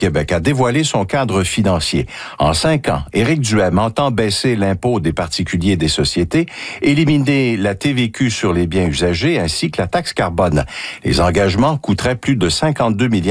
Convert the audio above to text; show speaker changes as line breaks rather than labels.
Québec a dévoilé son cadre financier. En 5 ans, Éric Duhem entend baisser l'impôt des particuliers et des sociétés, éliminer la TVQ sur les biens usagés ainsi que la taxe carbone. Les engagements coûteraient plus de 52 milliards